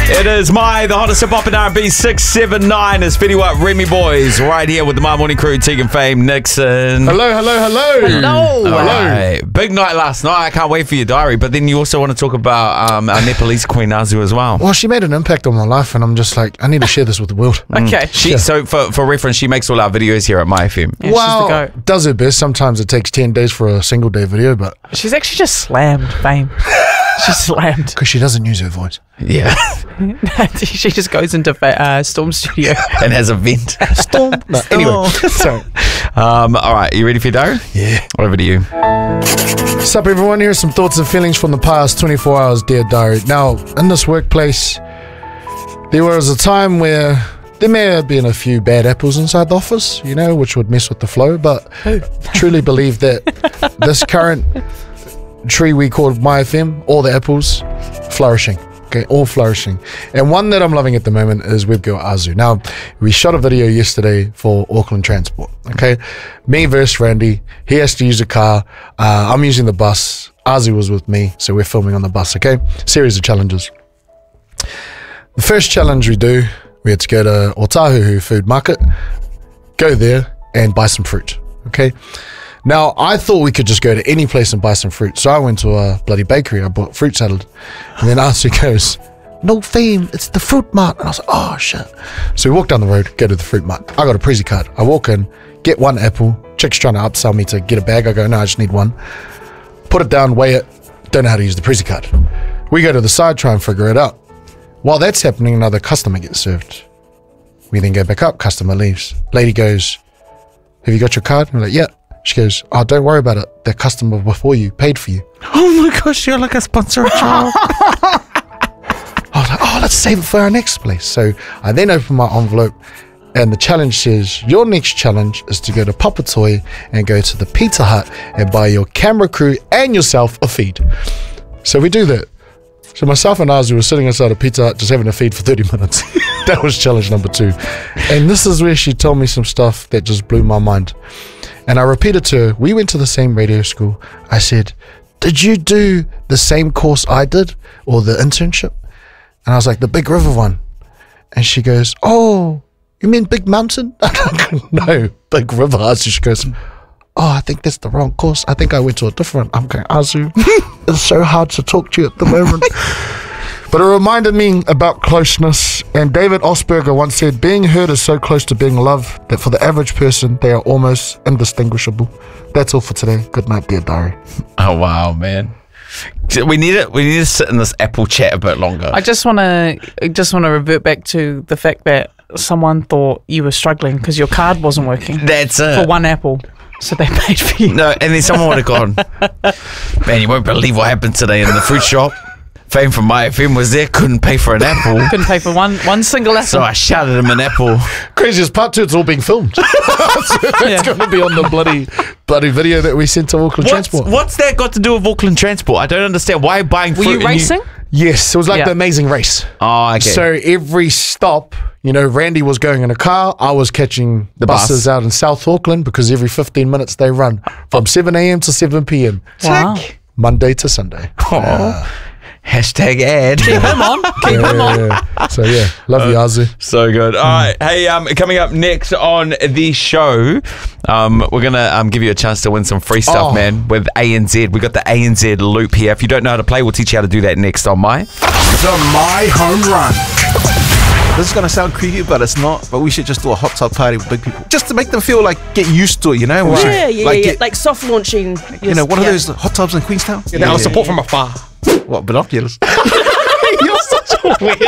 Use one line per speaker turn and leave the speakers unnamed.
It is the hottest hip hop in R&B 679 is Fetty Wap Remy Boys right here with the My Morning Crew, Tegan Fame, Nixon.
Hello.
All right. Big night last night. I can't wait for your diary. But then you also want to talk about our Nepalese Queen Azu as well.
Well, she made an impact on my life, and I'm just like, I need to share this with the world.
Okay.
So for reference, she makes all our videos here at My FM.
Yeah,
Well, does her best. Sometimes it takes 10 days for a single day video, but
she's actually just slammed Fame. She's slammed.
because she doesn't use her voice.
Yeah.
She just goes into Storm Studio.
And has a vent.
Storm. No, anyway, sorry.
All right. You ready for your diary?
Yeah.
Over to you.
What's up, everyone? Here are some thoughts and feelings from the past 24 hours, dear diary. Now, in this workplace, there was a time where there may have been a few bad apples inside the office, you know, which would mess with the flow, but I truly believe that this current tree we called My FM, all the apples, flourishing. Okay, all flourishing. And one that I'm loving at the moment is Webgirl Azu. Now, we shot a video yesterday for Auckland Transport. Okay, me versus Randy. He has to use a car. I'm using the bus. Azu was with me, so we're filming on the bus. Okay, series of challenges. The first challenge we had to go to Otahuhu Food Market, go there and buy some fruit. Okay. Now, I thought we could just go to any place and buy some fruit. So I went to a bloody bakery. I bought fruit salad. And then Azu goes, "No, Fame, it's the fruit mart." And I was like, oh, shit. So we walk down the road, go to the fruit mart. I got a Prezi card. I walk in, get one apple. Chick's trying to upsell me to get a bag. I go, no, I just need one. Put it down, weigh it. Don't know how to use the Prezi card. We go to the side, try and figure it out. While that's happening, another customer gets served. We then go back up, customer leaves. Lady goes, "Have you got your card?" And we're like, "Yeah." She goes, "Oh, don't worry about it. The customer before you paid for you."
Oh my gosh, you're like a sponsor of child.
I was like, "Oh, let's save it for our next place." So I then open my envelope and the challenge says, your next challenge is to go to Papatoetoe and go to the Pizza Hut and buy your camera crew and yourself a feed. So we do that. So myself and Azu were sitting inside a Pizza Hut just having a feed for 30 minutes. That was challenge number 2. And this is where she told me some stuff that just blew my mind. And I repeated to her, we went to the same radio school. I said, "Did you do the same course I did or the internship?" And I was like, "The Big River one." And she goes, "Oh, you mean Big Mountain?" "No, Big River." So she goes, "Oh, I think that's the wrong course. I think I went to a different." I'm going, Azu, it's so hard to talk to you at the moment. But it reminded me about closeness. And David Osberger once said, being heard is so close to being loved that for the average person, they are almost indistinguishable. That's all for today. Good night, dear diary.
Oh, wow, man. We need to sit in this Apple chat a bit longer.
I just want to revert back to the fact that someone thought you were struggling because your card wasn't working.
That's it.
For one apple. So they paid for you.
No, and then someone would have gone, "Man, you won't believe what happened today in the fruit shop. Fame from My FM was there, couldn't pay for an apple.
Couldn't pay for one single apple.
So I shouted him an apple."
Craziest part too, it's all being filmed. It's going to be on the bloody video that we sent to Auckland Transport.
What's that got to do with Auckland Transport? I don't understand. Why buying fruit?
Were you racing?
Yes, it was like the Amazing Race.
Oh, okay.
So every stop, you know, Randy was going in a car. I was catching the buses out in South Auckland because every 15 minutes they run from 7 a.m. to 7 p.m.
Wow.
Monday to Sunday.
Hashtag ad.
Keep him on. Keep him on.
So yeah, love you, Azu.
So good. All right. Hey, coming up next on the show, we're gonna give you a chance to win some free stuff, man, with ANZ. We got the ANZ loop here. If you don't know how to play, we'll teach you how to do that next on
The My Home Run.
This is going to sound creepy, but it's not. But we should just do a hot tub party with big people. Just to make them feel like, get used to it, you know?
Like soft launching.
You know, one of those hot tubs in Queenstown?
I'll support from afar.
What, binoculars?
You're such a weird.